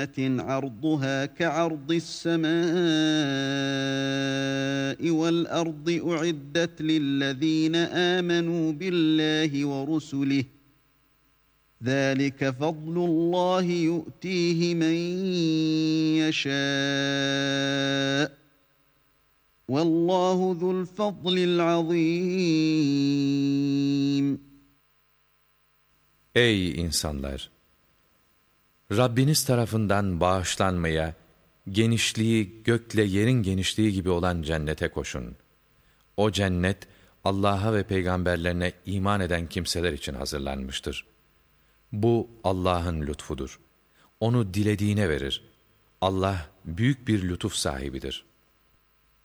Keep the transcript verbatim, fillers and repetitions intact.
عرضها كعرض السماء والأرض أعدت للذين آمنوا بالله ورسله ذلك فضل الله يؤتيه من يشاء والله ذو الفضل العظيم. Ey insanlar! Rabbiniz tarafından bağışlanmaya, genişliği gökle yerin genişliği gibi olan cennete koşun. O cennet, Allah'a ve peygamberlerine iman eden kimseler için hazırlanmıştır. Bu Allah'ın lütfudur. Onu dilediğine verir. Allah büyük bir lütuf sahibidir.